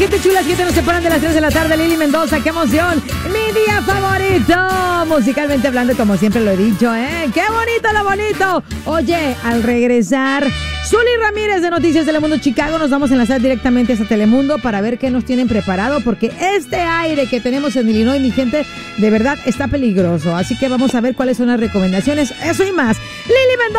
gente chula, 7 nos separan de las 3 de la tarde. Lili Mendoza, qué emoción. Mi día favorito. Musicalmente hablando, como siempre lo he dicho, ¿eh? ¡Qué bonito lo bonito! Oye, al regresar, Zuli Ramírez de Noticias Telemundo Chicago, nos vamos a enlazar directamente a Telemundo para ver qué nos tienen preparado, porque este aire que tenemos en Illinois, mi gente, de verdad está peligroso. Así que vamos a ver cuáles son las recomendaciones. Eso y más. Lili Mendoza.